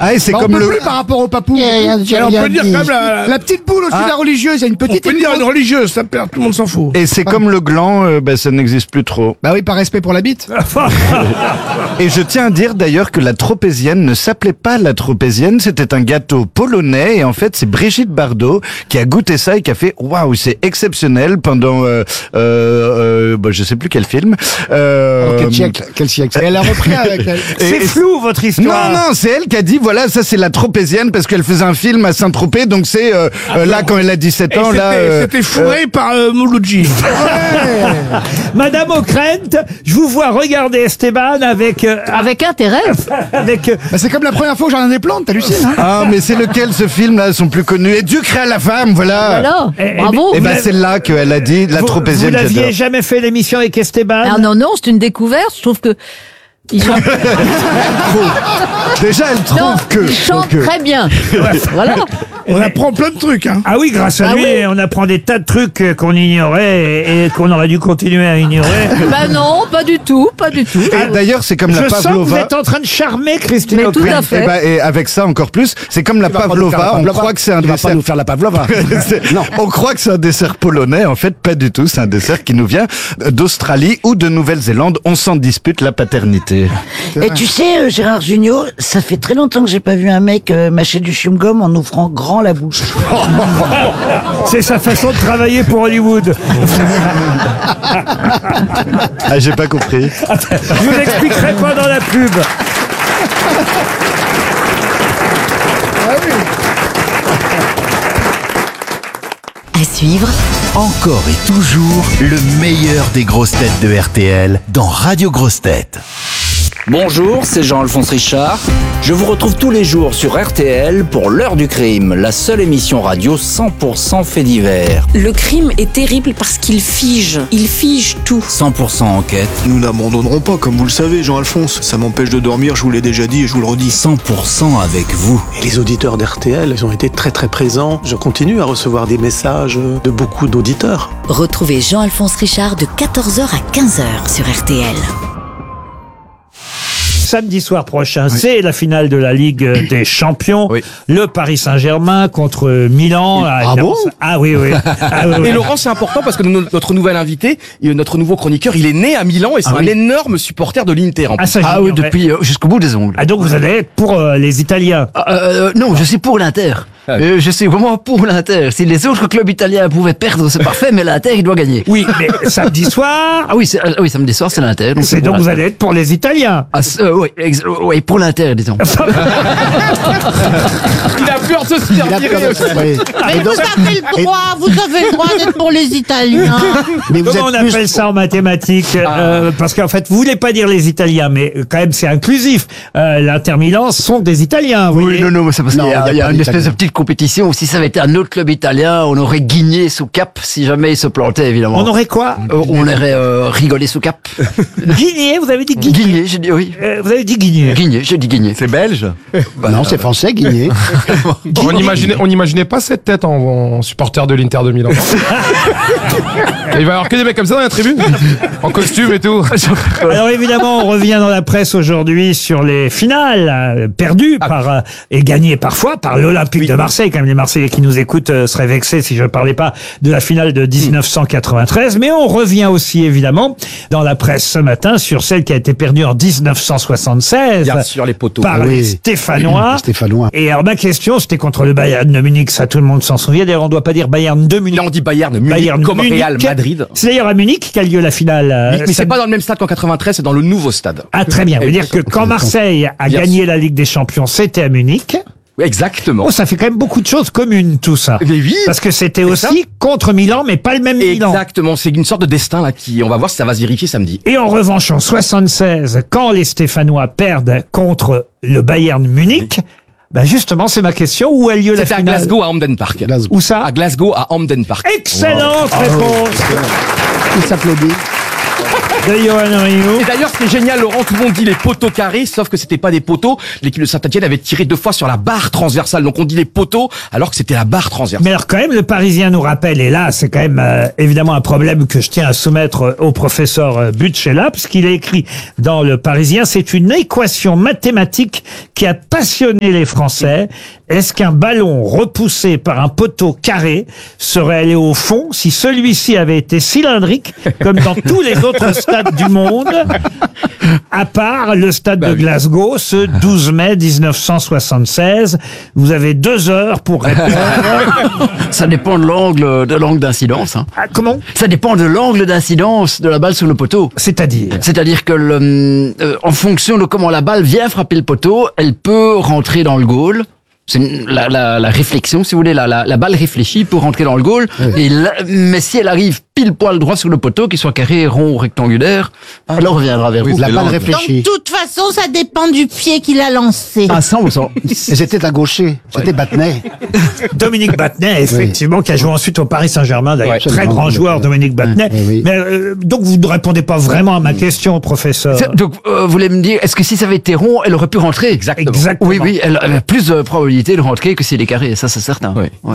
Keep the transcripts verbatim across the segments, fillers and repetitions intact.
Ah, et c'est Bah, comme on peut le... plus par rapport au papou. Yeah, yeah, Alors, on yeah, peut dire yeah. quand même la, La petite boule au-dessus Ah. de la religieuse, il y a une on petite peut et une dire une grosse. religieuse, ça perd, tout le monde s'en fout. Et c'est comme le gland, euh, bah, ça n'existe plus trop. Bah oui, par respect pour la bite. Et je tiens à dire d'ailleurs que la tropézienne ne s'appelait pas la tropézienne, c'était un gâteau polonais et en fait c'est Brigitte Bardot qui a goûté ça et qui a fait waouh, c'est exceptionnel pendant euh, euh, euh, bah, je sais plus quel film. Euh, Quel siècle, quel siècle. Et elle a repris avec elle. C'est et- flou votre Non, histoire. non, c'est elle qui a dit, voilà, ça c'est la tropézienne parce qu'elle faisait un film à Saint-Tropez, donc c'est euh, euh, là quand elle a dix-sept Et ans, là... c'était euh, c'était fourré par euh, Mouloudji. Madame O'Krent, je vous vois regarder Esteban avec euh, Avec intérêt. avec euh, Bah, c'est comme la première fois au Jardin des Plantes, t'hallucines, hein. Ah, mais c'est lequel ce film là, sont plus connus. Et Dieu créa la femme, voilà. Alors, Eh, bravo. Et Vous ben l'avez- c'est là qu'elle a dit la vous, tropézienne. vous l'aviez j'adore. jamais fait l'émission avec Esteban? Ah non, non, c'est une découverte. Je trouve que il chante, Déjà, elle trouve non, que. il chante que- très bien. Voilà. On apprend plein de trucs, hein. Ah oui, grâce à Ah lui, oui. on apprend des tas de trucs euh, qu'on ignorait et, et qu'on aurait dû continuer à ignorer. Bah non, pas du tout, pas du tout. Et d'ailleurs, c'est comme Je la sens que vous Pavlova. êtes en train de charmer Christine Mais tout O'Krent. à fait. Et, ben, et avec ça encore plus, c'est comme la Tu vas pas nous faire la Pavlova. On pavlova. croit que c'est un Tu vas dessert. pas nous faire la pavlova. C'est- Non. On croit que c'est un dessert polonais, en fait pas du tout, c'est un dessert qui nous vient d'Australie ou de Nouvelle-Zélande, on s'en dispute la paternité. Et tu sais, euh, Gérard Junior, ça fait très longtemps que j'ai pas vu un mec euh, mâcher du chewing-gum en ouvrant grand la bouche. C'est sa façon de travailler pour Hollywood. Ah, j'ai pas compris. Je vous l'expliquerai pas dans la pub. À suivre, Encore et toujours le meilleur des grosses têtes de R T L dans Radio Grosses Têtes. Bonjour, c'est Jean-Alphonse Richard. Je vous retrouve tous les jours sur R T L pour l'heure du crime, la seule émission radio cent pour cent fait divers. Le crime est terrible parce qu'il fige. Il fige tout. cent pour cent enquête, Nous n'abandonnerons pas, comme vous le savez, Jean-Alphonse. Ça m'empêche de dormir, je vous l'ai déjà dit et je vous le redis. cent pour cent avec vous. Et les auditeurs d'R T L, ils ont été très très présents. Je continue à recevoir des messages de beaucoup d'auditeurs. retrouvez Jean-Alphonse Richard de quatorze heures à quinze heures sur R T L. Samedi soir prochain, c'est la finale de la Ligue des Champions. Oui. Le Paris Saint-Germain contre Milan. Ah évidemment, bon ça- Ah oui, oui. Ah oui, oui. Et Laurent, c'est important parce que no- notre nouvel invité, euh, notre nouveau chroniqueur, il est né à Milan et c'est Ah un oui. énorme supporter de l'Inter. en Ah, plus. ça, Ah oui, j'ignorais. depuis euh, jusqu'au bout des ongles. Ah, donc vous allez être pour euh, les Italiens. Euh, non, je suis pour l'Inter. Ah. Euh, je suis vraiment pour l'Inter. Si les autres clubs italiens pouvaient perdre, c'est parfait, mais l'Inter, il doit gagner. Oui, mais samedi soir, Ah oui, c'est, ah oui, samedi soir, c'est l'Inter. c'est pour donc vous l'Inter. allez être pour les Italiens. Ah, c'est- euh, oui, ex- euh, oui, pour l'Inter, disons. Il a peur de se Il faire a virer peur de aussi. ça, oui. Mais vous avez le droit, vous avez le droit d'être pour les Italiens. Mais vous Comment on êtes plus- appelle ça en mathématiques euh, Parce qu'en fait, vous voulez pas dire les Italiens, mais euh, quand même c'est inclusif. Euh, L'Inter Milan sont des Italiens. Vous Oui, voyez. non, non, mais c'est parce Non, qu'il y il y a, a il y a pas une d'Italien. espèce de petite compétition. Si ça avait été un autre club italien, on aurait guigné sous cap si jamais il se plantait, évidemment. On aurait quoi Euh, on aurait euh, rigolé sous cap. Guigné, vous avez dit Guigné. Guigné, j'ai dit oui. Euh, vous avez dit Guigné. Guigné, j'ai dit Guigné. C'est belge. Bah non, c'est français, Guigné. On n'imaginait, on n'imaginait pas cette tête en, en supporter de l'Inter de Milan. Et il va y avoir que des mecs comme ça dans la tribune, en costume et tout. Alors évidemment, on revient dans la presse aujourd'hui sur les finales euh, perdues par euh, et gagnées parfois par l'Olympique de Marseille. Quand même, les Marseillais qui nous écoutent euh, seraient vexés si je ne parlais pas de la finale de dix-neuf cent quatre-vingt-treize. Mais on revient aussi évidemment dans la presse ce matin sur celle qui a été perdue en dix-neuf cent soixante-seize Bien sûr, les poteaux. par Ah oui. les Stéphanois. Stéphanois. Et alors ma question, c'était contre le Bayern de Munich, ça tout le monde s'en souvient. D'ailleurs, on ne doit pas dire Bayern de Munich. Là, on dit Bayern Munich, Bayern comme Munich. Real Madrid. C'est d'ailleurs à Munich qu'a lieu la finale. euh, Mais, mais c'est samedi. pas dans le même stade qu'en quatre-vingt-treize, c'est dans le nouveau stade. Ah très bien, ça veut dire que quand Marseille a Bien gagné la Ligue des Champions, c'était à Munich. Oui, exactement. Oh, ça fait quand même beaucoup de choses communes tout ça. Mais oui. Parce que c'était C'est aussi ça. contre Milan, mais pas le même Milan. Exactement, c'est une sorte de destin là qui, on va voir si ça va se vérifier samedi. Et en revanche, en soixante-seize, quand les Stéphanois perdent contre le Bayern Munich, ben justement, c'est ma question, où a lieu la C'était à finale? Glasgow, à Hampden Park. Glasgow. Où ça? À Glasgow, à Hampden Park. Excellente Ah réponse. Il s'applaudit. de Johan Rioux. Et d'ailleurs, c'est génial, Laurent, tout le monde dit les poteaux carrés, sauf que c'était pas des poteaux. L'équipe de Saint-Etienne avait tiré deux fois sur la barre transversale, donc on dit les poteaux, alors que c'était la barre transversale. Mais alors quand même, le Parisien nous rappelle, et là c'est quand même euh, évidemment un problème que je tiens à soumettre euh, au professeur euh, Butchela, puisqu'il a écrit dans le Parisien, c'est une équation mathématique qui a passionné les Français. Est-ce qu'un ballon repoussé par un poteau carré serait allé au fond si celui-ci avait été cylindrique, comme dans tous les autres stades du monde, à part le stade de Glasgow, ce douze mai mille neuf cent soixante-seize. Vous avez deux heures pour répondre. Ça dépend de l'angle de l'angle d'incidence. Hein. Ah, comment? Ça dépend de l'angle d'incidence de la balle sur le poteau. C'est-à-dire? C'est-à-dire que le, euh, en fonction de comment la balle vient frapper le poteau, elle peut rentrer dans le goal. C'est une- la, la, la réflexion, si vous voulez, la, la, la balle réfléchit pour rentrer dans le goal. Et là- mais si elle arrive pile poil droit sur le poteau, qu'il soit carré, rond ou rectangulaire, elle reviendra vers vous. La balle Donc, réfléchit. de toute façon, ça dépend du pied qu'il a lancé. À cent pour cent. Et c'était un gaucher. C'était Battenet. Dominique Battenet, effectivement, qui a joué ensuite au Paris Saint-Germain, d'ailleurs. Ouais, Très absolument. grand joueur, Dominique Battenet. Ouais, oui. Mais euh, donc vous ne répondez pas vraiment à ma question, professeur. C'est- Donc, euh, vous voulez me dire, est-ce que si ça avait été rond, elle aurait pu rentrer? Exactement. Exactement. Oui, oui, elle avait plus de probabilité de rentrer que si elle est carrée, ça c'est certain. Oui. Ouais.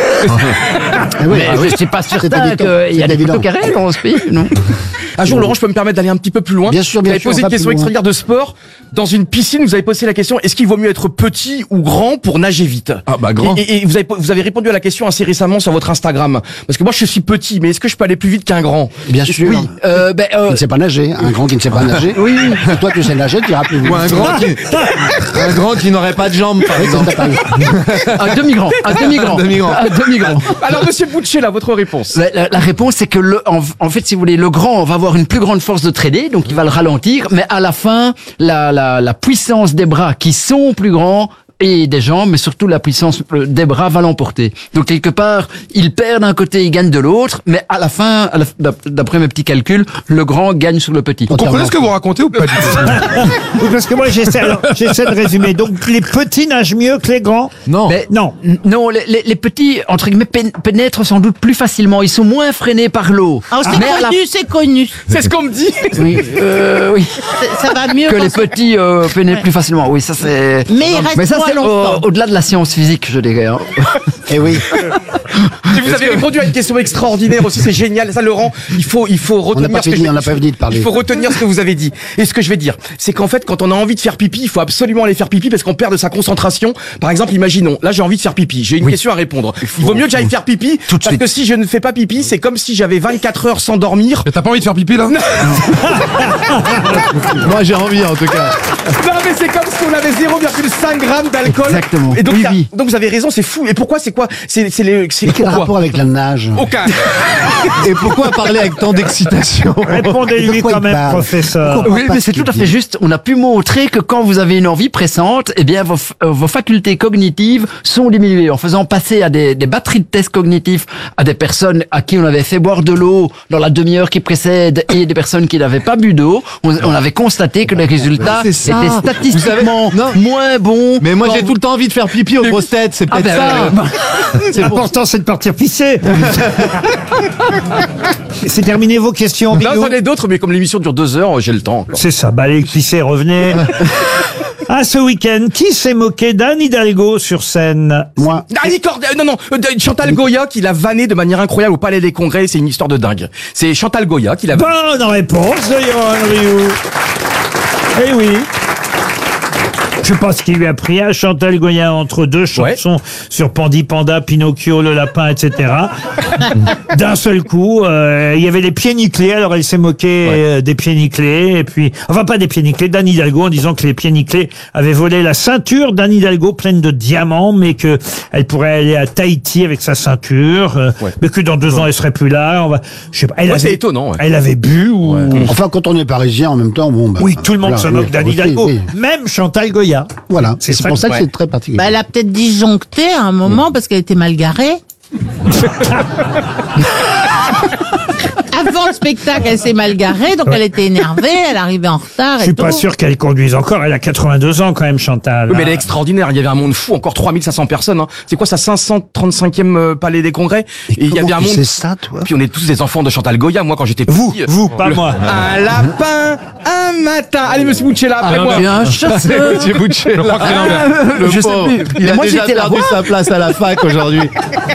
Ah oui, Mais ah oui. je suis pas C'est certain évident, qu'il y a c'est des évident. poteaux carrés dans ce pays, non? Un jour, Laurent, je peux me permettre d'aller un petit peu plus loin. Bien sûr, Vous bien avez sûr, posé on une va question plus loin. extraordinaire de sport. Dans une piscine, vous avez posé la question, est-ce qu'il vaut mieux être petit ou grand pour nager vite? Ah, bah, grand. Et, et- et vous, avez, vous avez répondu à la question assez récemment sur votre Instagram. Parce que moi, je suis petit, mais est-ce que je peux aller plus vite qu'un grand? Bien sûr. Oui, euh, ben, Qui euh, ne sait pas nager. Un grand qui ne sait pas nager. Oui. Et toi, tu sais nager, tu iras plus vite. Ou un grand qui, un grand qui n'aurait pas de jambes, par exemple. un demi-grand, un demi-grand, Un demi-grand. un demi-grand. Alors, monsieur Boucher, là, votre réponse. La, la- la réponse, c'est que le, en, en fait, si vous voulez, le grand va avoir une plus grande force de traîner, donc il va le ralentir, mais à la fin, la, la, la puissance des bras qui sont plus grands et des jambes, mais surtout la puissance euh, des bras va l'emporter. Donc quelque part, il perd d'un côté, il gagne de l'autre, mais à la fin, à la- d'ap- d'après mes petits calculs, le grand gagne sur le petit. Vous comprenez ce que vous racontez ou pas du tout? Oui, parce que moi j'essaie, alors, j'essaie de résumer. Donc les petits nagent mieux que les grands? Non. Mais Non. n- non, les, les, les petits, entre guillemets, pén- pénètrent sans doute plus facilement. Ils sont moins freinés par l'eau. Oh, c'est Mais à la- connu, c'est connu. C'est ce qu'on me dit. Oui, euh, oui. C'est- Ça va mieux. Que quand les c'est- petits euh, pénètrent plus facilement. Oui, ça c'est. Mais il reste ça moins c'est longtemps. au- au-delà de la science physique, je dirais. Hein. Eh oui. Et vous avez répondu à une question extraordinaire aussi, c'est génial. Ça, Laurent, il faut, il faut On n'a retenir pas ce que fini, je- on n'a pas fini de parler. Il faut retenir ce que vous avez dit. Et ce que je vais dire, c'est qu'en fait, quand on a envie de faire pipi, il faut absolument aller faire pipi parce qu'on perd de sa concentration. Par exemple, imaginons, là, j'ai envie de faire pipi. J'ai une question à répondre. Il vaut mieux que j'aille faire pipi Tout de parce suite. que si je ne fais pas pipi, c'est comme si j'avais vingt-quatre heures sans dormir. Mais t'as pas envie de faire pipi, là? Moi, j'ai envie, en tout cas. Non, mais c'est comme si on avait zéro virgule cinq grammes d'alcool. Exactement. Et donc, Oui, ça- oui. donc vous avez raison, c'est fou. Et pourquoi, c'est quoi? C'est, c'est les, c'est Mais quel pourquoi rapport avec la nage? Aucun. Et pourquoi parler avec tant d'excitation? Répondez-lui De quoi quand il même, parle professeur. Pourquoi Oui, pas mais ce c'est qu'il tout à dit. fait juste. On a pu montrer que quand vous avez une envie pressante, eh bien, vos, f- euh, vos facultés cognitives sont diminuées. En faisant passer à des, des batteries de tests cognitifs à des personnes à qui on avait fait boire de l'eau dans la demi-heure qui précède et des personnes qui n'avaient pas bu d'eau, on, on avait constaté que les résultats C'est ça. étaient statistiquement Vous savez- non. moins bons. Mais moi, quand j'ai vous- tout le temps envie de faire pipi aux grosses têtes, c'est Ah, peut-être ben, ça. C'est important, c'est de partir pisser. C'est terminé vos questions, Non, Bigou? j'en ai d'autres, mais comme l'émission dure deux heures, j'ai le temps. encore. C'est ça, bah allez pisser, revenez. Ah, ce week-end, qui s'est moqué d'Anne Hidalgo sur scène? Moi. Ah, Nicole, euh, non, non, euh, de- Chantal Goya qui l'a vanné de manière incroyable au Palais des Congrès, c'est une histoire de dingue. C'est Chantal Goya qui l'a vanné. Bonne réponse de Johan Rioux. Eh oui. Je pense qu'il lui a pris à Chantal Goya entre deux chansons sur Pandi Panda, Pinocchio, le lapin, et cetera. D'un seul coup, euh, il y avait les pieds nickelés, alors elle s'est moquée euh, des pieds nickelés, et puis, enfin pas des pieds nickelés, d'Anne Hidalgo en disant que les pieds nickelés avaient volé la ceinture d'Anne Hidalgo pleine de diamants, mais que elle pourrait aller à Tahiti avec sa ceinture, euh, mais que dans deux ans elle serait plus là. On va, je sais pas. Elle Ouais, avait- c'est étonnant, ouais. Elle avait bu ou. Enfin, quand on est parisien en même temps, bon. Bah, Oui, tout le monde voilà, se oui, moque d'Anne oui, Hidalgo, oui. même Chantal Goya. Voilà, C'est c'est ça pour que- ça que ouais. c'est très particulier. Bah, elle a peut-être disjoncté à un moment parce qu'elle était mal garée. Avec avant le spectacle, elle s'est mal garée, donc elle était énervée, elle arrivait en retard Je et suis tout. pas sûr qu'elle conduise encore. Elle a quatre-vingt-deux ans quand même, Chantal. Oui, mais elle est extraordinaire. Il y avait un monde fou, encore trois mille cinq cents personnes. Hein. C'est quoi ça, cinq cent trente-cinquième euh, palais des congrès? Et il y avait un monde. C'est ça, toi. Puis on est tous des enfants de Chantal Goya. Moi, quand j'étais Vous, petit. vous, pas le- moi. Un lapin, un matin. Allez, monsieur Bouchella, après Ah, moi. bien, chasseur. Monsieur Bouchella. Je crois que c'est l'inverse. Le Je sais pauvre. plus. Il Mais a moi, déjà j'étais là. perdu sa place à la fac aujourd'hui.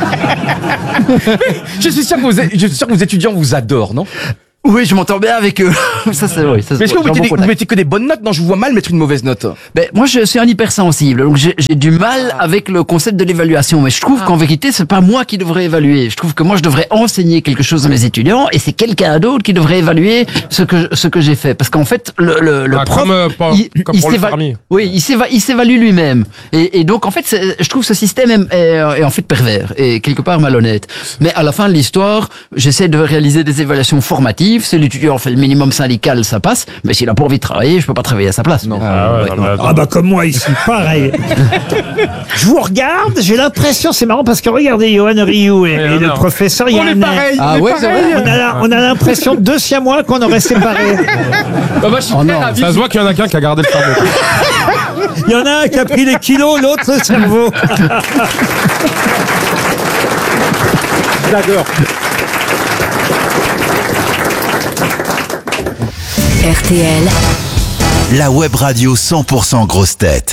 Je suis sûr que vos, je suis sûr que vos étudiants vous adorent, non? Oui, je m'entends bien avec eux. ça, c'est oui. Ça, Mais est-ce que vous j'ai un mettez, bon des- vous contact. mettez que des bonnes notes? Non, je vous vois mal mettre une mauvaise note. Ben, moi, je suis un hypersensible, donc j'ai j'ai du mal avec le concept de l'évaluation. Mais je trouve qu'en vérité, c'est pas moi qui devrais évaluer. Je trouve que moi, je devrais enseigner quelque chose à mes étudiants, et c'est quelqu'un d'autre qui devrait évaluer ce que ce que j'ai fait. Parce qu'en fait, le le, le Ah, prof, comme, euh, pas- il, comme il pour le s'éva- permis. oui, il s'éva- il s'évalue lui-même. Et, et donc, en fait, c'est- je trouve ce système est, est- est en fait pervers et quelque part malhonnête. Mais à la fin de l'histoire, j'essaie de réaliser des évaluations formatives. Si l'étudiant fait le minimum syndical, ça passe. Mais s'il a pas envie de travailler, je peux pas travailler à sa place. Non. Ah ouais, non, mais attends. Ah bah comme moi ici, pareil. Je vous regarde, j'ai l'impression, c'est marrant parce que regardez Johan Rioux et, et le non. professeur On est Yann. pareil. Ah on est ouais, c'est pareil. On a, la- on a l'impression deux siamois qu'on aurait séparés. Bah, moi, je suis Oh très non, ravi. Ça se voit qu'il y en a qu'un qui a gardé le cerveau. Il y en a un qui a pris les kilos, l'autre le cerveau. J'adore. R T L, La web radio cent pour cent grosse tête.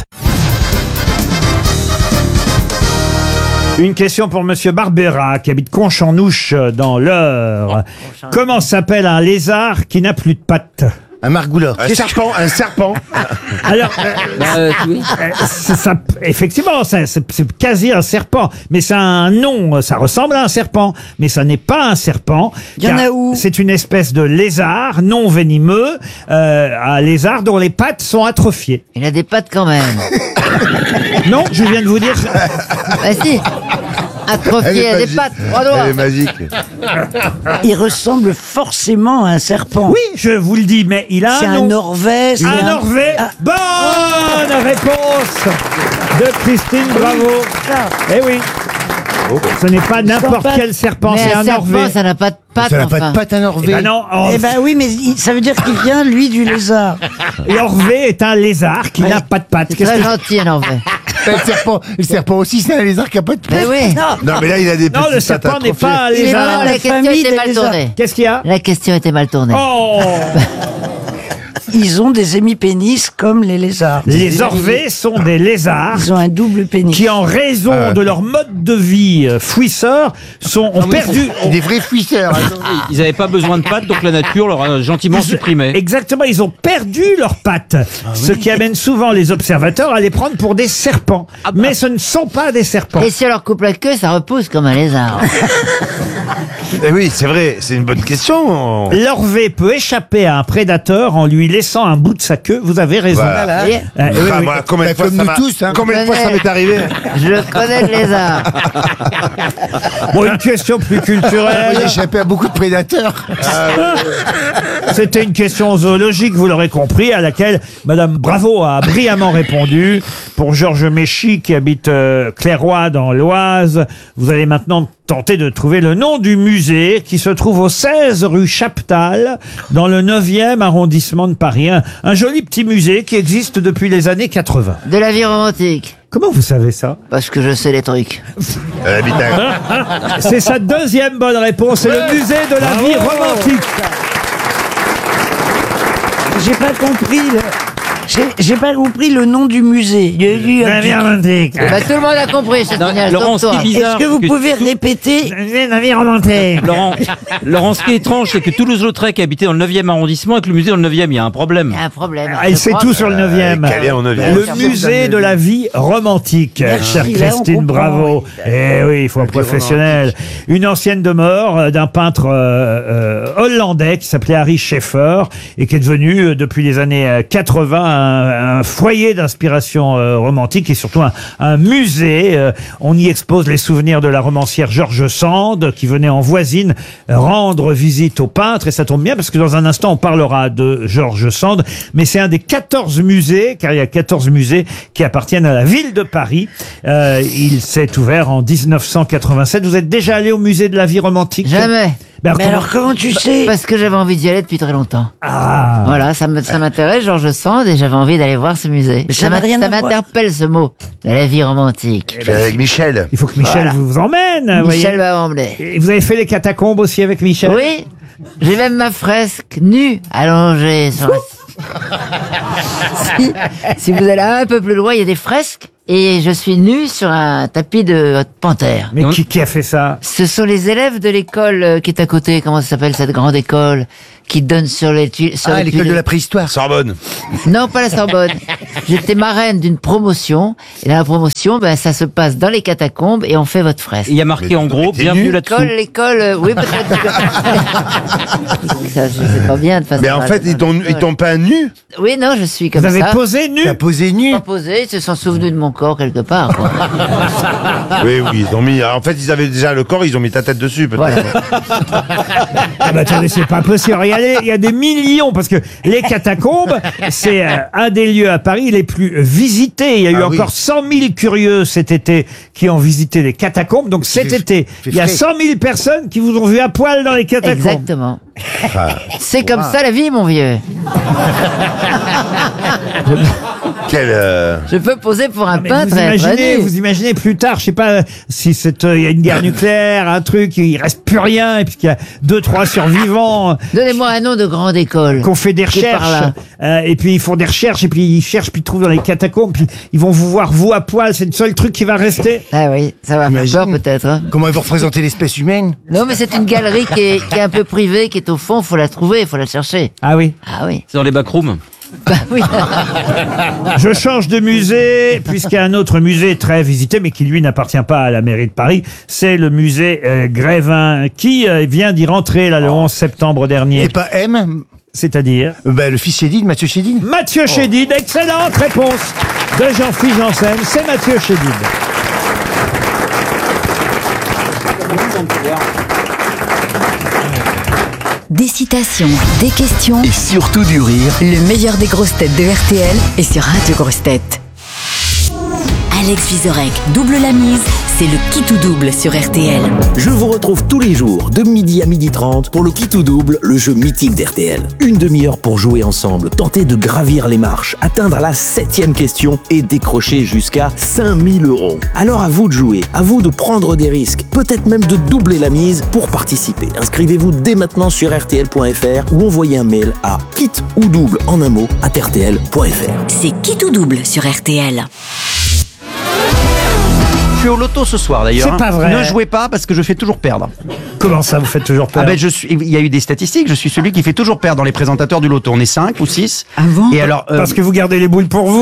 Une question pour Monsieur Barbera, qui habite Conche-en-Ouche, dans l'Eure. Comment s'appelle un lézard qui n'a plus de pattes? Un margoulin. Un serpent, un serpent. Alors, euh, Euh, oui. euh, c'est ça, effectivement, ça- c'est c'est quasi un serpent, mais ça a un nom, ça ressemble à un serpent, mais ça n'est pas un serpent. Il y en car a où? C'est une espèce de lézard non venimeux, euh, un lézard dont les pattes sont atrophiées. Il a des pattes quand même. Non, je viens de vous dire. Bah si. Atrophié, elle a des pattes, trois doigts. magique. Il ressemble forcément à un serpent. Oui, je vous le dis, mais il a C'est un un nom. Norvège. c'est Un Norvège. Ah. Bonne réponse de Christine Bravo. Eh oui. Ce n'est pas n'importe pas- quel serpent, Mais c'est un un serpent, Norvège. ça n'a pas de pattes, Ça n'a pas enfin. de patte à Eh Norvège. ben non, en- Eh ben oui, mais il- ça veut dire qu'il vient, lui, du lézard. L'Orvé est un lézard qui n'a pas de pattes. C'est Qu'est-ce très que- gentil, un Norvège. Le serpent, le serpent aussi, c'est un lézard qui a pas de Mais patte. oui. Non, mais là, il a des Non, le serpent n'est pas un Il est lézard. dans Non, la la question famille était des mal lézards. tournée. Qu'est-ce qu'il y a? La question était mal tournée. Oh Ils ont des hémipénis comme les lézards. Les Orvées sont des lézards Ils ont un double pénis. qui, en raison Ah. de leur mode de vie euh, fouisseur, sont, ont perdu... Des vrais fouisseurs. Ils n'avaient pas besoin de pattes, donc la nature leur a gentiment supprimé. Exactement, ils ont perdu leurs pattes, Ah ce qui amène souvent les observateurs à les prendre pour des serpents. Mais ce ne sont pas des serpents. Et si on leur coupe la queue, ça repousse comme un lézard. Eh oui, c'est vrai, c'est une bonne question. L'Orvé peut échapper à un prédateur en lui laissant un bout de sa queue. Vous avez raison. Voilà. Vous voyez Euh, oui, Enfin, oui. moi, combien de fois Comme ça nous m'a- tous, hein. Combien de fois ça m'est arrivé? Je connais le lézard. Bon, une question plus J'ai culturelle. échappé à beaucoup de prédateurs. C'était une question zoologique, vous l'aurez compris, à laquelle Madame Bravo a brillamment répondu. Pour Georges Méchy, qui habite euh, Clairoy dans l'Oise, vous allez maintenant tenter de trouver le nom du musée qui se trouve au seize rue Chaptal, dans le neuvième arrondissement de Paris. Un, un joli petit musée qui existe depuis les années quatre-vingts. De la vie romantique. Comment vous savez ça? Parce que je sais les trucs. C'est sa deuxième bonne réponse, c'est le musée de la vie romantique. J'ai pas compris le... J'ai j'ai pas compris le nom du musée. Il y a eu un La vie petit- romantique. Bah, tout le monde a compris, c'est génial. Laurent, sauf ce toi. qui est bizarre, Est-ce que vous que pouvez tout- répéter? La vie romantique. Laurent, Laurent, ce qui est étrange, c'est que Toulouse-Lautrec habitait dans le neuvième arrondissement et que le musée dans le neuvième, il y a un problème. Il y a un problème. Ah, il sait tout sur le neuvième. calé en neuvième. Le musée de la vie romantique, Merci, chère là, on Christine comprend, Bravo. oui. Eh oui, il faut un professionnel. Une ancienne demeure euh, d'un peintre euh, euh, hollandais qui s'appelait Harry Schaeffer et qui est devenu, euh, depuis les années euh, quatre-vingts, un, un foyer d'inspiration euh, romantique et surtout un, un musée. Euh, on y expose les souvenirs de la romancière George Sand qui venait en voisine rendre visite au peintre. Et ça tombe bien parce que dans un instant, on parlera de George Sand. Mais c'est un des quatorze musées, car il y a quatorze musées qui appartiennent à la ville de Paris. Euh, il s'est ouvert en dix-neuf cent quatre-vingt-sept. Vous êtes déjà allé au musée de la vie romantique? Jamais. Ben alors, Mais comment- alors comment tu sais? Parce que j'avais envie d'y aller depuis très longtemps. Ah. Voilà, ça me- ça m'intéresse, Georges Sand, et j'avais envie d'aller voir ce musée. Mais ça n'a m'a- rien ça à voir. m'interpelle ce mot, de la vie romantique. Je vais avec Michel. Il faut que Michel Voilà. vous emmène. vous Michel voyez. va m'emmener. Et vous avez fait les catacombes aussi avec Michel? Oui, j'ai même ma fresque nue allongée sur la... si, si vous allez un peu plus loin, il y a des fresques et je suis nu sur un tapis de panthère. Mais qui, qui a fait ça? Ce sont les élèves de l'école euh, qui est à côté. Comment ça s'appelle cette grande école qui donne sur les tu- sur Ah, les l'école de tuiles- la préhistoire. Sorbonne. Non, pas la Sorbonne. J'étais marraine d'une promotion et dans la promotion, ben ça se passe dans les catacombes et on fait votre fresque. Il y a marqué en gros, t'es bienvenue nu là-dessous. L'école, l'école, euh, oui peut-être. que- ça, je sais pas bien de façon. Mais en fait, ils t'ont, ils t'ont pas nu. Oui, non, je suis comme Vous avez ça. posé nu? T'as posé nu. Pas posé, ils se sont souvenus de mon corps quelque part. quoi. Oui, oui, ils ont mis. En fait, ils avaient déjà le corps, ils ont mis ta tête dessus, peut-être. Voilà. Ah bah attendez, c'est pas possible. Regardez, il y a des millions, parce que les catacombes, c'est euh, un des lieux à Paris les plus visités. Il y a eu Ah oui. encore cent mille curieux cet été qui ont visité les catacombes. Donc cet fait- été, fait il y a frais. cent mille personnes qui vous ont vu à poil dans les catacombes. Exactement. Ah, C'est comme ça la vie, mon vieux. quel. euh, Je peux poser pour un Mais peintre vous et être imaginez, nu. vous imaginez plus tard, je sais pas si c'est euh, il y a une guerre nucléaire, un truc, il reste plus rien, et puis qu'il y a deux trois survivants Donnez-moi un nom de grande école. qu'on fait des Qui est par recherches, là. euh, et puis ils font des recherches, et puis ils cherchent, puis ils trouvent dans les catacombes, puis ils vont vous voir vous à poil, c'est le seul truc qui va rester. Ah oui, ça va faire peur peut-être. hein. Comment ils vont représenter l'espèce humaine? Non, mais c'est une galerie qui est, qui est un peu privée, qui est au fond. Faut la trouver, faut la chercher. Ah oui. Ah oui. C'est dans les backrooms. Bah oui. Je change de musée, puisqu'il y a un autre musée très visité, mais qui lui n'appartient pas à la mairie de Paris. C'est le musée euh, Grévin, qui euh, vient d'y rentrer là le onze septembre dernier. Et pas M? C'est-à-dire Bah, le fils Chédid, Mathieu Chédid. Mathieu Chédid, excellente réponse de Jean-Philippe Janssen, c'est Mathieu Chédid. Des citations, des questions. Et surtout du rire. Le meilleur des grosses têtes de R T L est sur Radio Grosses Têtes. Alex Vizorek double la mise, c'est le qui tout double sur R T L. Je vous retrouve tous les jours de midi à midi trente pour le qui tout double, le jeu mythique d'R T L. Une demi-heure pour jouer ensemble, tenter de gravir les marches, atteindre la septième question et décrocher jusqu'à cinq mille euros. Alors à vous de jouer, à vous de prendre des risques, peut-être même de doubler la mise pour participer. Inscrivez-vous dès maintenant sur R T L point F R ou envoyez un mail à kit ou double en un mot à R T L point F R. C'est qui tout double sur R T L. Je suis au loto ce soir d'ailleurs. C'est pas vrai. Ne jouez pas parce que je fais toujours perdre. Comment ça, vous faites toujours peur? Ah ben je suis. Il y a eu des statistiques. Je suis celui qui fait toujours perdre dans les présentateurs du loto. On est cinq ou six. Avant. Et alors. euh, Parce que vous gardez les boules pour vous.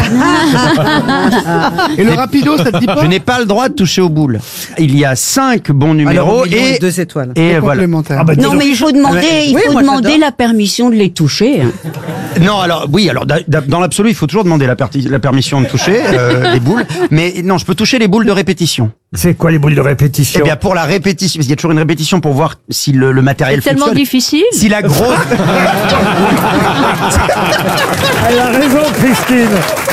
Et le rapido, ça te dit pas? Je n'ai pas le droit de toucher aux boules. Il y a cinq bons numéros et deux étoiles. et voilà. Ah bah, dis Non, donc. mais il faut demander, il Oui, faut moi, demander j'adore. la permission de les toucher. Non, alors oui, alors da- da- dans l'absolu, il faut toujours demander la, perti- la permission de toucher euh, les boules. Mais non, je peux toucher les boules de répétition. C'est quoi les boules de répétition? Eh bien, pour la répétition, parce qu'il y a toujours une répétition pour voir si le, le matériel C'est tellement fonctionne. difficile. Si la grosse. Elle a raison, Christine.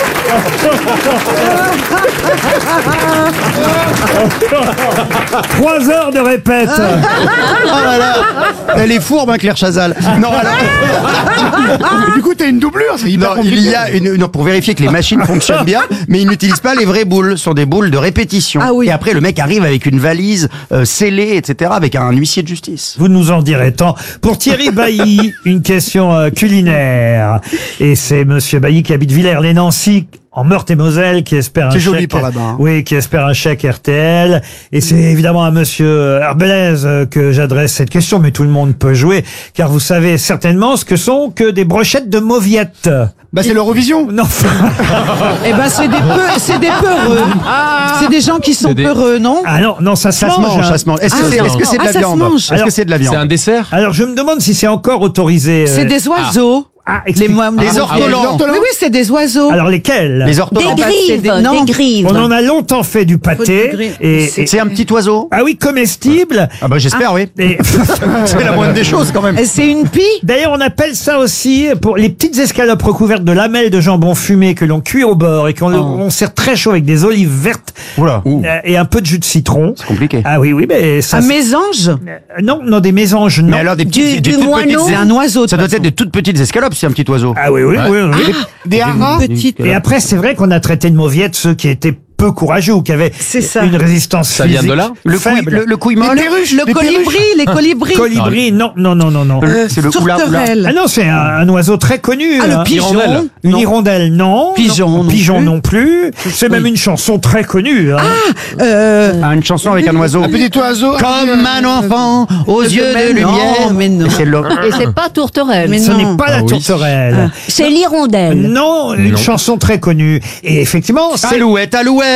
Trois heures de répète. Oh là là, elle est fourbe, hein, Claire Chazal. Non, alors. Du coup, t'as une doublure, c'est hyper Non, compliqué. il y a une, non, pour vérifier que les machines fonctionnent bien, mais ils n'utilisent pas les vraies boules, ce sont des boules de répétition. Ah oui. Et après, le mec arrive avec une valise euh, scellée, et cetera, avec un huissier de justice. Vous nous en direz tant. Pour Thierry Bailly, une question euh, culinaire. Et c'est Monsieur Bailly qui habite Villers-les-Nancy, en Meurthe-et-Moselle, qui espère un C'est chèque. joli par là-bas, hein. Oui, qui espère un chèque R T L. Et c'est évidemment à Monsieur Herbelaise euh, que j'adresse cette question, mais tout le monde peut jouer, car vous savez certainement ce que sont que des brochettes de mauviette. Bah, c'est l'Eurovision. Non. Eh ben, c'est des peu, c'est des peureux. C'est des gens qui sont C'est des- peureux, non? Ah non, non, ça, ça se mange. mange, hein. ça se mange. Est-ce que Ah, c'est ça est-ce que se c'est de mange. la Ah, ça se viande mange. Est-ce Alors, que c'est de la viande C'est un dessert? Alors, je me demande si c'est encore autorisé. euh, C'est des oiseaux. Ah, Les, explique- mois- Les ortolans. Oui, oui, c'est des oiseaux. Alors lesquels? Les ortolans. Des grives, des- non. des grives. On en a longtemps fait du pâté. Faut du gris- Et, c'est- et- C'est un petit oiseau. ah oui, comestible. Ah bah j'espère, oui. Et- C'est la moindre des choses quand même. Et c'est une pie. D'ailleurs, on appelle ça aussi, pour les petites escalopes recouvertes de lamelles de jambon fumé que l'on cuit au beurre et qu'on on sert très chaud avec des olives vertes Oula. euh, et un peu de jus de citron. C'est compliqué. Ah oui, oui, mais ça... Un c'est- mésange. Euh, Non, non, des mésanges, non. Mais alors des petites, Du- des du toutes moineau. petites- C'est un oiseau. de Ça doit toute façon. être de toutes petites escalopes, c'est un petit oiseau. Ah oui, oui, oui. oui. Des harengs. Petites. Et après, c'est vrai qu'on a traité de mauviettes ceux qui étaient peu courageux ou qui avaient C'est ça. une résistance Ça vient physique de là Le couille, faible. le, le couille Les molle. perruches, le colibri, les colibris. Colibri, non, non, non, non, non. Euh, C'est le oula, oula. tourterelle. Ah non, c'est un, un oiseau très connu. Ah, hein. le pigeon. Hirondelle. Une Non. hirondelle, non. Pigeon, Non. non Pigeon plus. non plus. C'est même une chanson très connue. Hein. Euh, Ah, une chanson avec un oiseau. Un petit oiseau. Comme un enfant aux yeux mais de non, lumière. mais non. C'est le- Et c'est pas tourterelle. Mais Ce non. n'est pas la Ah oui. tourterelle. C'est l'hirondelle. Non, une Non. chanson très connue. Et effectivement, c'est Alouette, alouette.